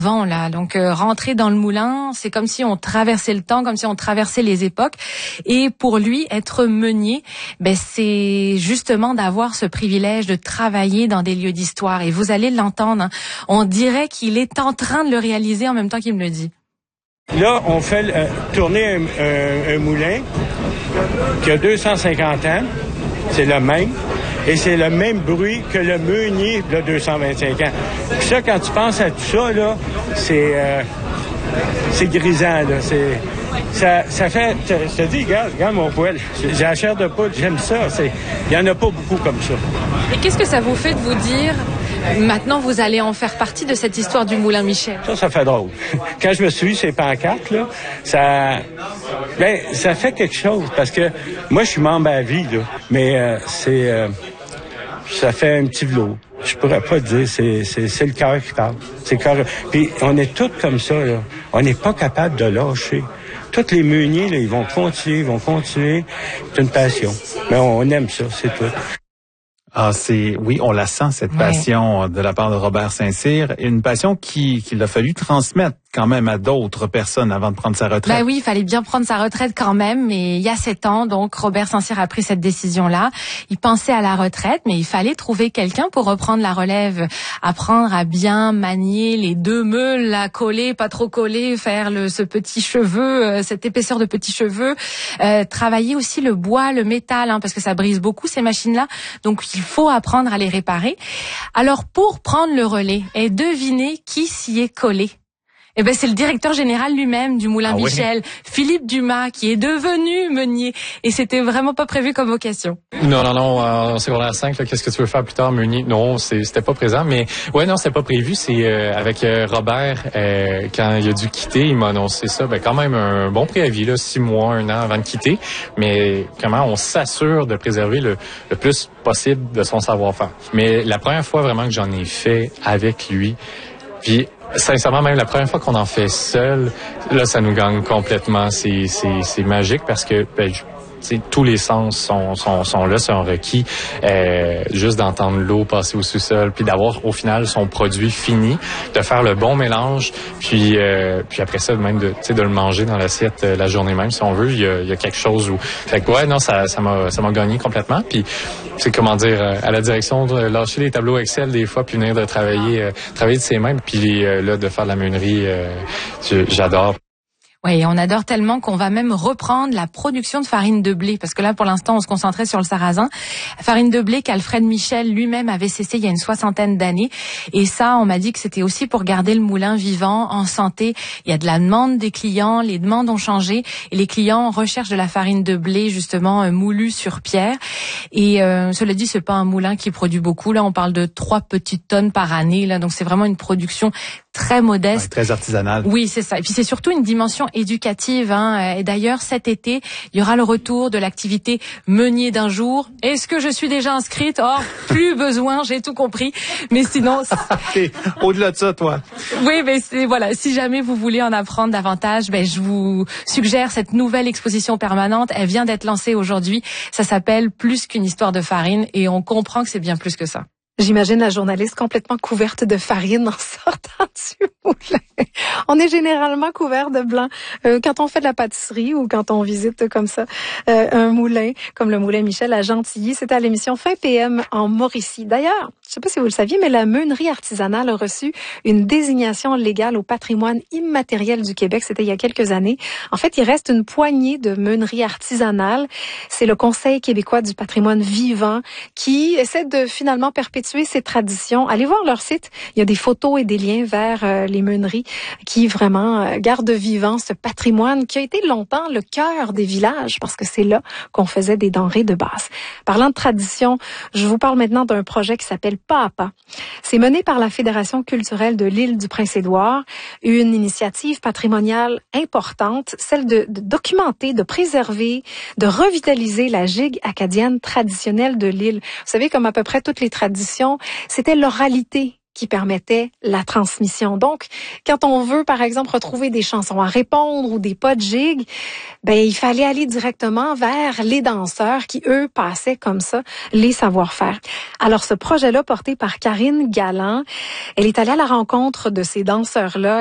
Vent là, donc rentrer dans le moulin, c'est comme si on traversait le temps, comme si on traversait les époques. Et pour lui, être meunier, c'est justement d'avoir ce privilège de travailler dans des lieux d'histoire. Et vous allez l'entendre, hein, on dirait qu'il est en train de le réaliser en même temps qu'il me le dit. Là, on fait tourner un moulin qui a 250 ans, c'est le même. Et c'est le même bruit que le meunier de 225 ans. Puis ça, quand tu penses à tout ça, là, c'est grisant, là. Ça fait... Je te dis, regarde mon poêle. J'ai la chair de poule, j'aime ça. Il y en a pas beaucoup comme ça. Et qu'est-ce que ça vous fait de vous dire... Maintenant, vous allez en faire partie de cette histoire du Moulin Michel. Ça fait drôle. Quand je me suis vu ces pancartes, là, ça fait quelque chose. Parce que moi, je suis membre à vie, là. Mais ça fait un petit velours. Je pourrais pas dire, c'est le cœur qui parle. C'est le cœur. Puis on est tous comme ça, là. On n'est pas capable de lâcher. Tous les meuniers, là, ils vont continuer. C'est une passion. Mais on aime ça, c'est tout. Ah, oui, on la sent, cette passion de la part de Robert Saint-Cyr. Une passion qu'il a fallu transmettre quand même à d'autres personnes avant de prendre sa retraite. Oui, il fallait bien prendre sa retraite quand même, mais il y a 7 ans, donc Robert Saint-Cyr a pris cette décision-là. Il pensait à la retraite, mais il fallait trouver quelqu'un pour reprendre la relève, apprendre à bien manier les deux meules, la coller, pas trop coller, faire ce petit cheveu, cette épaisseur de petits cheveux, travailler aussi le bois, le métal, hein, parce que ça brise beaucoup ces machines-là, donc il faut apprendre à les réparer. Alors pour prendre le relais, et devinez qui s'y est collé? C'est le directeur général lui-même du Moulin Michel, Philippe Dumas, qui est devenu meunier. Et c'était vraiment pas prévu comme vocation. Non, en secondaire 5, là, qu'est-ce que tu veux faire plus tard, meunier? Non, c'était pas présent, mais c'était pas prévu. C'est avec Robert, quand il a dû quitter, il m'a annoncé ça. Quand même un bon préavis, là, 6 mois, 1 an avant de quitter. Mais comment on s'assure de préserver le plus possible de son savoir-faire. Mais la première fois vraiment que j'en ai fait avec lui, puis sincèrement, même la première fois qu'on en fait seul, là, ça nous gagne complètement. C'est magique parce que tous les sens sont là, sont requis. Juste d'entendre l'eau passer au sous-sol, puis d'avoir au final son produit fini, de faire le bon mélange, puis après ça, même de le manger dans l'assiette la journée même, si on veut, il y a quelque chose où... Fait que ça m'a gagné complètement. Puis c'est à la direction de lâcher les tableaux Excel des fois, puis venir de travailler de ses mains, puis là de faire de la meunerie, j'adore. Oui, on adore tellement qu'on va même reprendre la production de farine de blé, parce que là, pour l'instant, on se concentrait sur le sarrasin. Farine de blé qu'Alfred Michel lui-même avait cessé il y a une 60aine d'années. Et ça, on m'a dit que c'était aussi pour garder le moulin vivant, en santé. Il y a de la demande des clients, les demandes ont changé, et les clients recherchent de la farine de blé, justement, moulue sur pierre. Et cela dit, c'est pas un moulin qui produit beaucoup. Là, on parle de 3 petites tonnes par année. Là, donc c'est vraiment une production très modeste. Très artisanale. Oui, c'est ça. Et puis c'est surtout une dimension éducative, hein. Et d'ailleurs, cet été, il y aura le retour de l'activité meunier d'un jour. Est-ce que je suis déjà inscrite? Plus besoin, j'ai tout compris. Mais sinon... Au-delà de ça, toi. Oui, mais voilà. Si jamais vous voulez en apprendre davantage, je vous suggère cette nouvelle exposition permanente. Elle vient d'être lancée aujourd'hui. Ça s'appelle Plus qu'une histoire de farine et on comprend que c'est bien plus que ça. J'imagine la journaliste complètement couverte de farine en sortant du moulin. On est généralement couvert de blanc quand on fait de la pâtisserie ou quand on visite comme ça un moulin, comme le Moulin Michel à Gentilly. C'était à l'émission Fin PM en Mauricie. D'ailleurs, je ne sais pas si vous le saviez, mais la meunerie artisanale a reçu une désignation légale au patrimoine immatériel du Québec. C'était il y a quelques années. En fait, il reste une poignée de meuneries artisanales. C'est le Conseil québécois du patrimoine vivant qui essaie de finalement perpétuer ces traditions. Allez voir leur site. Il y a des photos et des liens vers les meuneries qui vraiment gardent vivant ce patrimoine qui a été longtemps le cœur des villages parce que c'est là qu'on faisait des denrées de base. Parlant de tradition, je vous parle maintenant d'un projet qui s'appelle Pas à pas. C'est mené par la Fédération culturelle de l'île du Prince-Édouard, une initiative patrimoniale importante, celle de documenter, de préserver, de revitaliser la gigue acadienne traditionnelle de l'île. Vous savez, comme à peu près toutes les traditions, c'était l'oralité qui permettait la transmission. Donc, quand on veut, par exemple, retrouver des chansons à répondre ou des pas de gigue, ben, il fallait aller directement vers les danseurs qui, eux, passaient comme ça les savoir-faire. Alors, ce projet-là, porté par Karine Galland, elle est allée à la rencontre de ces danseurs-là.